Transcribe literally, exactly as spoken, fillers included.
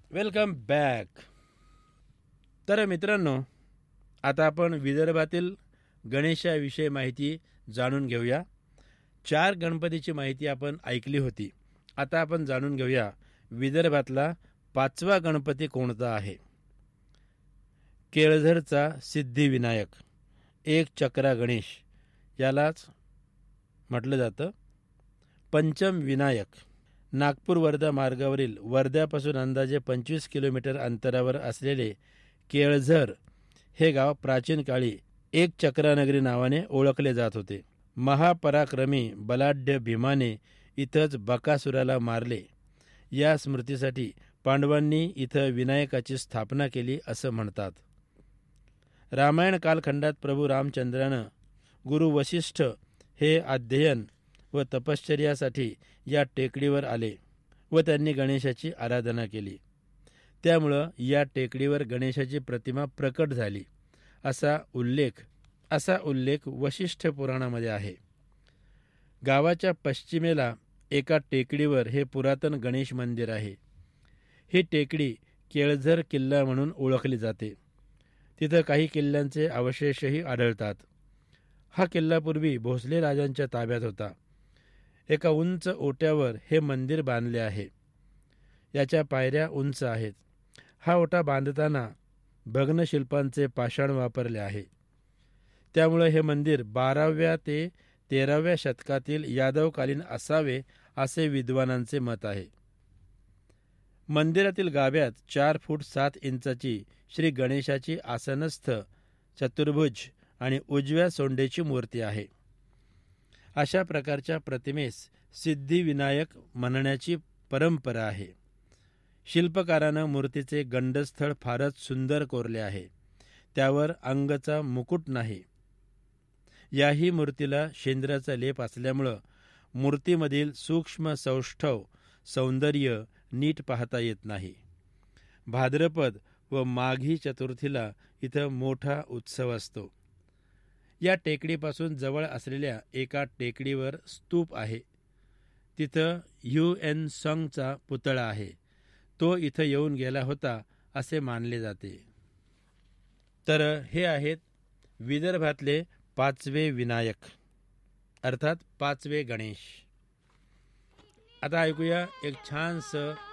Welcome back. तर मित्रांनो, आता आपण विदर्भातील गणेशाविषयी माहिती जाणून घेऊया. चार गणपतीची माहिती आपण ऐकली होती. आता आपण जाणून घेऊया विदर्भातला पाचवा गणपती कोणता आहे. केळझरचा सिद्धिविनायक, एक चक्रा गणेश यालाच म्हटलं जातं. पंचम विनायक, नागपूर वर्धा मार्गावरील वर्ध्यापासून अंदाजे पंचवीस किलोमीटर अंतरावर असलेले केळझर हे गाव प्राचीन काळी एक चक्रानगरी नावाने ओळखले जात होते. महापराक्रमी बलाढ्य भीमाने इथंच बकासुराला मारले. या स्मृतीसाठी पांडवांनी इथं विनायकाची स्थापना केली असं म्हणतात. रामायण कालखंडात प्रभू रामचंद्रानं गुरु वशिष्ठ हे अध्ययन व तपश्चर्यासाठी या टेकडीवर आले व त्यांनी गणेशाची आराधना केली. त्यामुळं या टेकडीवर गणेशाची प्रतिमा प्रकट झाली असा उल्लेख असा उल्लेख वशिष्ठ पुराणामध्ये आहे. गावाच्या पश्चिमेला एका टेकडीवर हे पुरातन गणेश मंदिर आहे. ही टेकडी केळझर किल्ला म्हणून ओळखली जाते. तिथं काही किल्ल्यांचे अवशेषही आढळतात. हा किल्ला पूर्वी भोसले राजांच्या ताब्यात होता. एका उंच ओट्यावर हे मंदिर बांधले आहे. याच्या पायऱ्या उंच आहेत. हा ओटा बांधताना भग्नशिल्पांचे पाषाण वापरले आहे. त्यामुळे हे मंदिर बाराव्या ते तेराव्या शतकातील यादवकालीन असावे असे विद्वानांचे मत आहे. मंदिरातील गाभ्यात चार फूट सात इंचाची श्री गणेशाची आसनस्थ चतुर्भुज आणि उजव्या सोंडेची मूर्ती आहे. अशा प्रकारच्या प्रतिमेस सिद्धिविनायक म्हणण्याची परंपरा आहे. शिल्पकारानं मूर्तीचे गंडस्थळ फारच सुंदर कोरले आहे. त्यावर अंगचा मुकुट नाही. याही मूर्तीला शेंद्राचा लेप असल्यामुळं मूर्तीमधील सूक्ष्म सौष्ठव सौंदर्य नीट पाहता येत नाही. भाद्रपद व माघी चतुर्थीला इथं मोठा उत्सव असतो. या टेकडीपासून जवळ असलेल्या एका टेकडीवर स्तूप आहे. तिथं ह्यू एन संगचा पुतळा आहे. तो इथं येऊन गेला होता असे मानले जाते. तर हे आहेत विदर्भातले पाचवे विनायक अर्थात पाचवे गणेश. आता ऐकूया एक छानसं